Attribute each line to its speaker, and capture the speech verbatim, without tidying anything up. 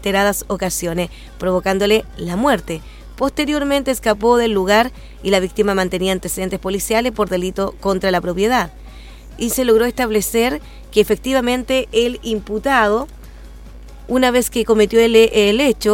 Speaker 1: reiteradas ocasiones, provocándole la muerte. Posteriormente escapó del lugar y la víctima mantenía antecedentes policiales por delito contra la propiedad. Y se logró establecer que efectivamente el imputado, una vez que cometió el, el hecho,